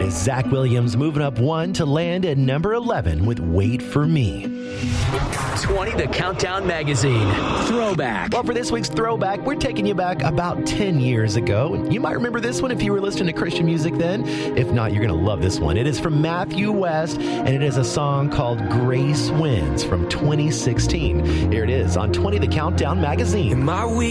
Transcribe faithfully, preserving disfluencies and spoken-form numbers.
by Zach Williams, moving up one to land at number eleven with Wait For Me. twenty The Countdown Magazine. Throwback. Well, for this week's Throwback, we're taking you back about ten years ago. You might remember this one if you were listening to Christian music then. If not, you're going to love this one. It is from Matthew West, and it is a song called Grace Wins from twenty sixteen. Here it is on twenty The Countdown Magazine. In my week